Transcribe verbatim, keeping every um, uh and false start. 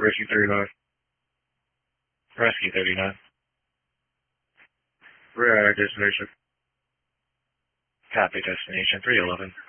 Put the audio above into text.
Rescue thirty-nine. Rescue thirty-nine. We're at our destination. Copy destination three eleven.